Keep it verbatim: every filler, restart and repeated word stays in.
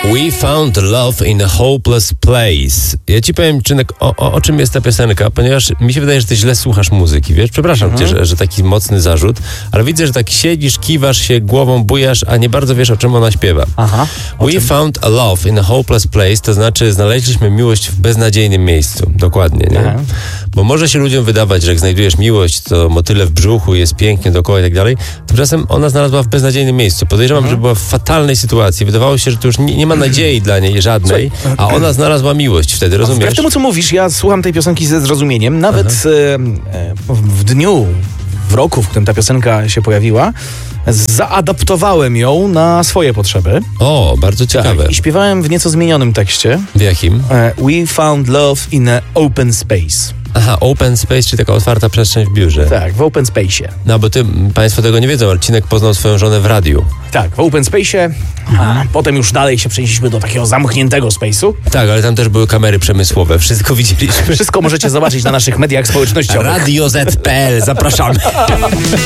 We found love in a hopeless place. Ja ci powiem, Czynek, o, o, o czym jest ta piosenka, ponieważ mi się wydaje, że ty źle słuchasz muzyki, wiesz? Przepraszam mhm. cię, że, że taki mocny zarzut, ale widzę, że tak siedzisz, kiwasz się, głową bujasz, a nie bardzo wiesz, o czym ona śpiewa. Aha. We czym? found a love in a hopeless place, to znaczy znaleźliśmy miłość w beznadziejnym miejscu. Dokładnie, nie? Aha. Bo może się ludziom wydawać, że jak znajdujesz miłość, to motyle w brzuchu, jest pięknie dookoła i tak dalej. Tymczasem ona znalazła w beznadziejnym miejscu. Podejrzewam, mhm. że była w fatalnej sytuacji. Wydawało się, że to już nie, nie ma nadziei dla niej żadnej, a ona znalazła miłość wtedy, rozumiesz? Wbrew temu, co mówisz, ja słucham tej piosenki ze zrozumieniem. Nawet e, e, w dniu, w roku, w którym ta piosenka się pojawiła, zaadaptowałem ją na swoje potrzeby. O, bardzo ciekawe. Tak, i śpiewałem w nieco zmienionym tekście. W jakim? E, We found love in an open space. Aha, open space, czyli taka otwarta przestrzeń w biurze. Tak, w open space'ie. No, bo ty, państwo tego nie wiedzą, ale Cinek poznał swoją żonę w radiu. Tak, w open space'ie, a potem już dalej się przenieśliśmy do takiego zamkniętego space'u. Tak, ale tam też były kamery przemysłowe, wszystko widzieliśmy. Wszystko możecie zobaczyć na naszych mediach społecznościowych. Radio Z P L, zapraszamy.